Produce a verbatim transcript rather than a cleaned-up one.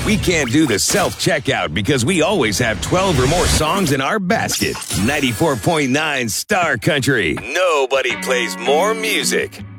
We can't do the self-checkout because we always have twelve or more songs in our basket. ninety-four point nine Star Country. Nobody plays more music.